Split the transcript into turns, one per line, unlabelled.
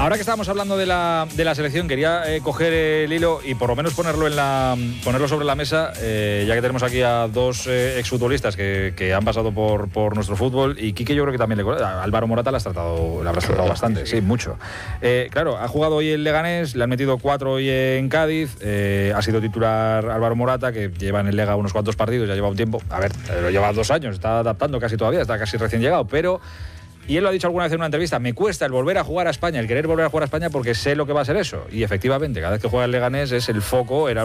Ahora que estábamos hablando de la selección, quería coger el hilo y por lo menos ponerlo sobre la mesa, ya que tenemos aquí a dos exfutbolistas que han pasado por nuestro fútbol, y Quique yo creo que también Álvaro Morata le habrás tratado bastante, sí, mucho. Claro, ha jugado hoy en Leganés, le han metido 4 hoy en Cádiz, ha sido titular Álvaro Morata, que lleva en el Lega unos cuantos partidos, ya lleva un tiempo, a ver, lo lleva 2 años, está adaptando casi todavía, está casi recién llegado, pero... Y él lo ha dicho alguna vez en una entrevista, me cuesta el volver a jugar a España, el querer volver a jugar a España porque sé lo que va a ser eso. Y efectivamente, cada vez que juega el Leganés es el foco, era